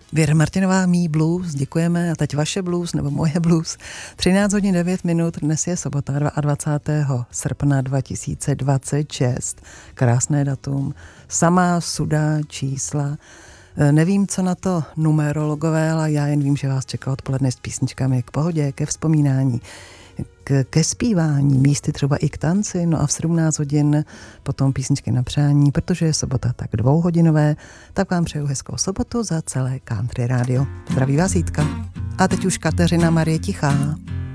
Věra Martinová, Mí blues, děkujeme. A teď vaše blues, nebo moje blues. 13 hodin 9 minut, dnes je sobota 22. srpna 2026. Krásné datum, samá sudá čísla. Nevím, co na to numerologové, ale já jen vím, že vás čeká odpoledne s písničkami k pohodě, ke vzpomínání, ke zpívání, místy třeba i k tanci, no a v 17 hodin potom písničky na přání, protože je sobota tak 2hodinové, tak vám přeju hezkou sobotu za celé Country Radio. Zdraví vás Jitka. A teď už Kateřina Marie Tichá.